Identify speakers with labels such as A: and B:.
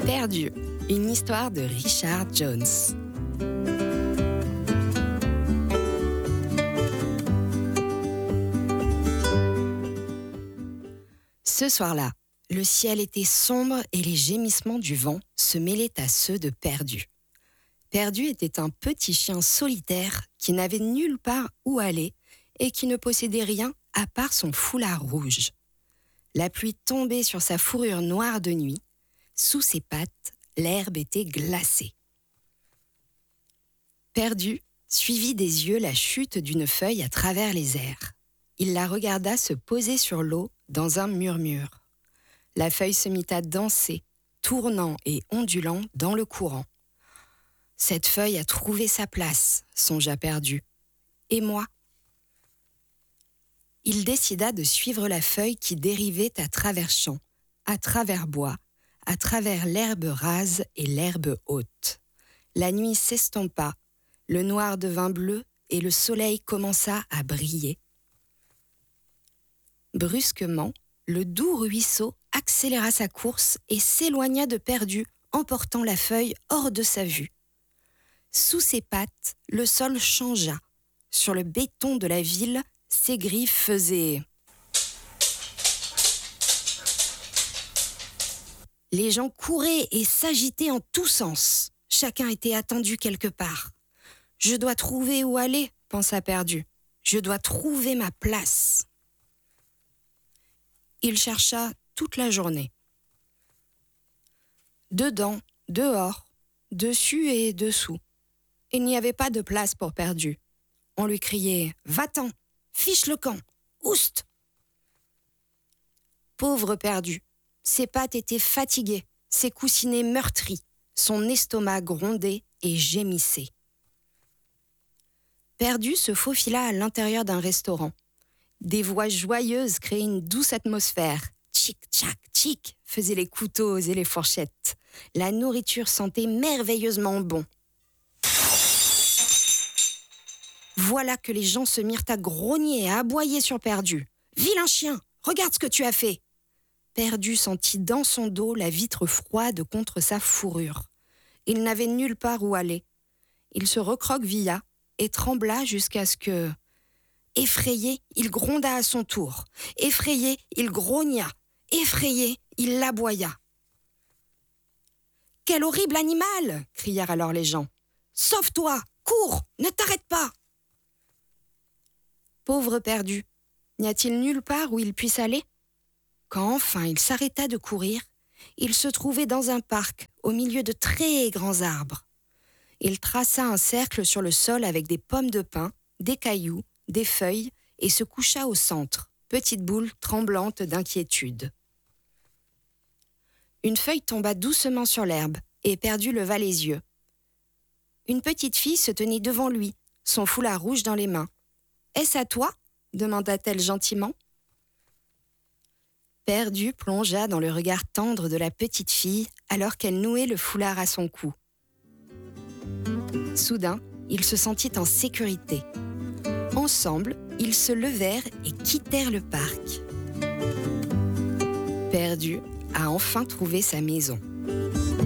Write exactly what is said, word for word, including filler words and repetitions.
A: Perdu, une histoire de Richard Jones. Ce soir-là, le ciel était sombre et les gémissements du vent se mêlaient à ceux de Perdu. Perdu était un petit chien solitaire qui n'avait nulle part où aller et qui ne possédait rien à part son foulard rouge. La pluie tombait sur sa fourrure noire de nuit. Sous ses pattes, l'herbe était glacée. Perdu suivit des yeux la chute d'une feuille à travers les airs. Il la regarda se poser sur l'eau dans un murmure. La feuille se mit à danser, tournant et ondulant dans le courant. Cette feuille a trouvé sa place, songea Perdu. Et moi ? Il décida de suivre la feuille qui dérivait à travers champs, à travers bois, à travers l'herbe rase et l'herbe haute. La nuit s'estompa, le noir devint bleu et le soleil commença à briller. Brusquement, le doux ruisseau accéléra sa course et s'éloigna de Perdu, emportant la feuille hors de sa vue. Sous ses pattes, le sol changea. Sur le béton de la ville, ses griffes faisaient... Les gens couraient et s'agitaient en tous sens. Chacun était attendu quelque part. « Je dois trouver où aller », pensa Perdu. « Je dois trouver ma place. » Il chercha toute la journée. Dedans, dehors, dessus et dessous. Il n'y avait pas de place pour Perdu. On lui criait « Va-t'en, fiche le camp, oust !» Pauvre Perdu. Ses pattes étaient fatiguées, ses coussinets meurtris, son estomac grondait et gémissait. Perdu se faufila à l'intérieur d'un restaurant. Des voix joyeuses créaient une douce atmosphère. Tchic, tchac, tchic, faisaient les couteaux et les fourchettes. La nourriture sentait merveilleusement bon. Voilà que les gens se mirent à grogner et à aboyer sur Perdu. « Vilain chien, regarde ce que tu as fait !» Perdu sentit dans son dos la vitre froide contre sa fourrure. Il n'avait nulle part où aller. Il se recroquevilla et trembla jusqu'à ce que... Effrayé, il gronda à son tour. Effrayé, il grogna. Effrayé, il aboya. « Quel horrible animal !» crièrent alors les gens. « Sauve-toi, cours, ne t'arrête pas !» Pauvre Perdu, n'y a-t-il nulle part où il puisse aller ? Quand enfin il s'arrêta de courir, il se trouvait dans un parc au milieu de très grands arbres. Il traça un cercle sur le sol avec des pommes de pin, des cailloux, des feuilles et se coucha au centre, petite boule tremblante d'inquiétude. Une feuille tomba doucement sur l'herbe et Perdu leva les yeux. Une petite fille se tenait devant lui, son foulard rouge dans les mains. « Est-ce à toi ?» demanda-t-elle gentiment. Perdu plongea dans le regard tendre de la petite fille alors qu'elle nouait le foulard à son cou. Soudain, il se sentit en sécurité. Ensemble, ils se levèrent et quittèrent le parc. Perdu a enfin trouvé sa maison.